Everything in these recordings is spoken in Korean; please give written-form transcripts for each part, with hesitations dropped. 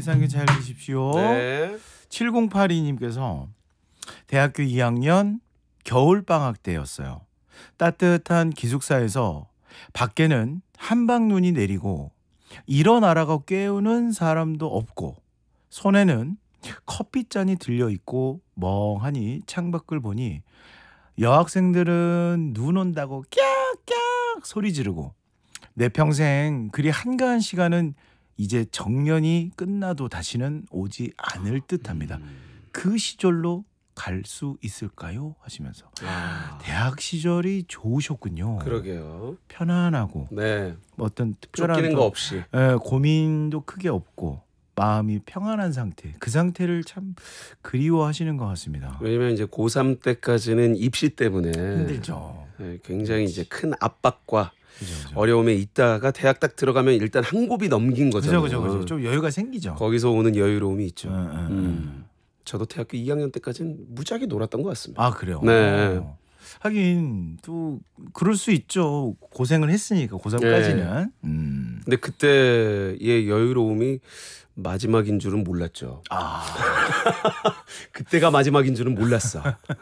일상교 잘 계십시오. 네. 7082님께서 대학교 2학년 겨울방학 때였어요. 따뜻한 기숙사에서 밖에는 한방눈이 내리고 일어나라고 깨우는 사람도 없고 손에는 커피잔이 들려있고 멍하니 창밖을 보니 여학생들은 눈 온다고 깍깍 소리 지르고 내 평생 그리 한가한 시간은 이제 정년이 끝나도 다시는 오지 않을 듯합니다. 그 시절로 갈 수 있을까요? 하시면서 대학 시절이 좋으셨군요. 그러게요. 편안하고 네. 어떤 특별한 쫓기는 거 없이. 고민도 크게 없고 마음이 평안한 상태. 그 상태를 참 그리워하시는 것 같습니다. 왜냐면 이제 고3 때까지는 입시 때문에 힘들죠. 네, 굉장히 이제 큰 압박과 그죠. 어려움에 있다가 대학 딱 들어가면 일단 한 곱이 넘긴 거잖아요. 그죠. 좀 여유가 생기죠. 거기서 오는 여유로움이 있죠. 응. 저도 대학교 2학년 때까지는 무지하게 놀았던 것 같습니다. 아 그래요. 네. 하긴 또 그럴 수 있죠. 고생을 했으니까 고3까지는. 근데 그때의 여유로움이 마지막인 줄은 몰랐죠. 그때가 마지막인 줄은 몰랐어.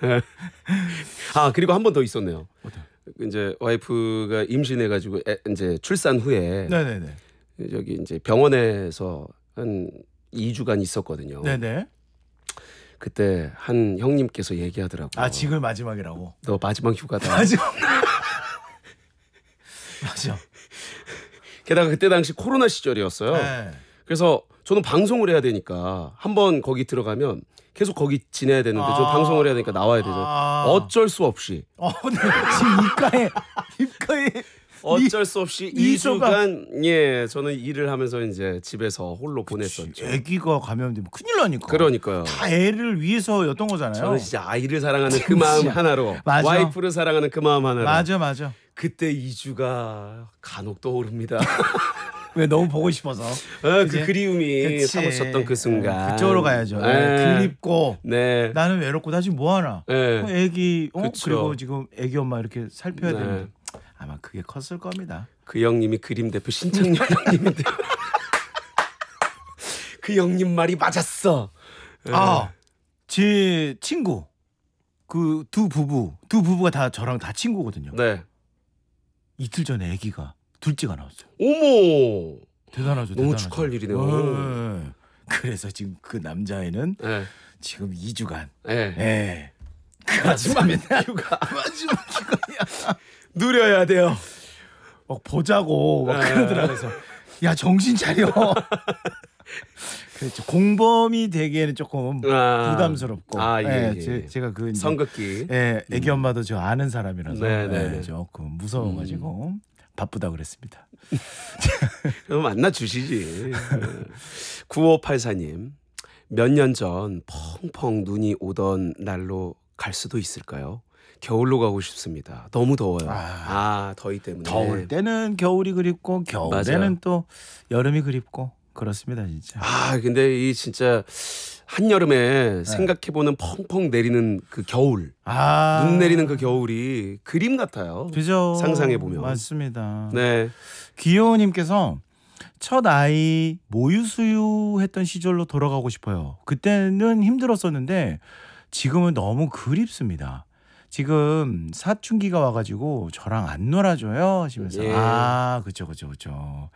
아 그리고 한 번 더 있었네요. 이제 와이프가 임신해가지고 이제 출산 후에 네네네. 저기 이제 병원에서 한 2주간 있었거든요. 네네. 그때 한 형님께서 얘기하더라고요. 아 지금 마지막이라고. 너 마지막 휴가다. 마지막. 맞아. 게다가 그때 당시 코로나 시절이었어요. 네. 그래서 저는 방송을 해야 되니까 한번 거기 들어가면 계속 거기 지내야 되는데 저 방송을 해야 되니까 나와야 되죠. 어쩔 수 없이. 네. 지금 입가에 어쩔 수 없이 미소가- 2주간 예 저는 일을 하면서 이제 집에서 홀로 보냈었죠. 아기가 감염되면 큰일 나니까. 그러니까요. 다 애를 위해서였던 거잖아요. 저는 진짜 아이를 사랑하는 그 마음 하나로 맞아. 와이프를 사랑하는 그 마음 하나로 맞아. 그때 2주가 간혹 떠오릅니다. 왜 너무 보고 싶어서. 그 그치? 그리움이 그치. 사무쳤던 그 순간. 그쪽으로 가야죠. 네. 그립고 네. 나는 외롭고 나 지금 뭐 하나. 네. 애기 그쵸. 그리고 지금 애기 엄마 이렇게 살펴야 네. 되는데 아마 그게 컸을 겁니다. 그 형님이 그림 대표 신창렬 형님인데 그 형님 말이 맞았어. 제 친구 그 두 부부가 다 저랑 다 친구거든요. 네. 이틀 전에 아기가 둘째가 나왔어요. 어머. 대단하죠. 너무 축하할 일이네요. 네. 그래서 지금 그 남자애는 네. 지금 2주간 네. 마지막 휴가 마지막 휴가야. 누려야 돼요. 막 보자고 막 그러더라고요. 그래서 야 정신 차려. 그렇죠. 공범이 되기에는 조금 부담스럽고. 제가 그 이제 성극기. 애기 엄마도 저 아는 사람이라서 네. 조금 무서워가지고 바쁘다 그랬습니다. 그럼 만나 주시지. 9584님 몇 년 전 펑펑 눈이 오던 날로 갈 수도 있을까요? 겨울로 가고 싶습니다. 너무 더워요. 더위 때문에. 더울 때는 겨울이 그립고 겨울에는 맞아요. 또 여름이 그립고 그렇습니다 진짜. 근데 이 진짜 한여름에 생각해보는 펑펑 내리는 그 겨울, 눈 내리는 그 겨울이 그림 같아요. 그죠. 상상해보면. 맞습니다. 네. 귀여우님께서 첫 아이 모유수유했던 시절로 돌아가고 싶어요. 그때는 힘들었었는데 지금은 너무 그립습니다. 지금 사춘기가 와가지고 저랑 안 놀아줘요 하시면서 그쵸.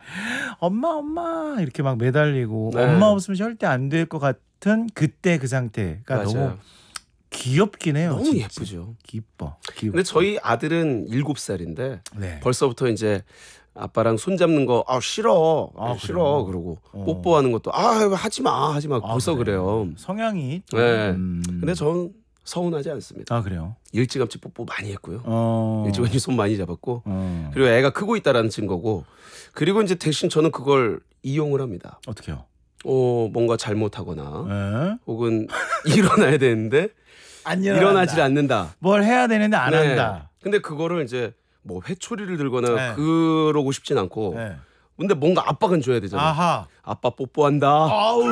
엄마 이렇게 막 매달리고 네. 엄마 없으면 절대 안 될 것 같은 그때 그 상태가 맞아요. 너무 귀엽긴 해요. 너무 진짜. 예쁘죠. 기뻐. 근데 저희 아들은 7살인데 네. 벌써부터 이제 아빠랑 손 잡는 거 싫어. 싫어. 그래요? 그러고 뽀뽀하는 것도 하지 마. 벌써 그래. 그래요. 성향이 또, 네. 근데 전 서운하지 않습니다. 그래요. 일찌감치 뽀뽀 많이 했고요. 어. 일찌감치 손 많이 잡았고 어. 그리고 애가 크고 있다라는 증거고 그리고 이제 대신 저는 그걸 이용을 합니다. 어떻게요? 뭔가 잘못하거나 혹은 일어나야 되는데 안 일어나질 않는다. 뭘 해야 되는데 안 네. 한다. 근데 그거를 이제 뭐 회초리를 들거나 네. 그러고 싶진 않고 네. 근데 뭔가 압박은 줘야 되잖아. 아하. 아빠 뽀뽀한다. 아우.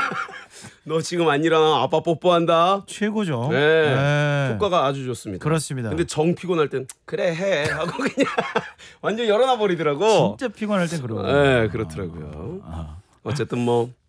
너 지금 안 일어나. 아빠 뽀뽀한다. 최고죠. 네. 효과가 아주 좋습니다. 그렇습니다. 근데 정 피곤할 땐 그래 해 하고 그냥 완전 열어놔 버리더라고. 진짜 피곤할 땐 그러고. 네, 그렇더라고요. 어쨌든 뭐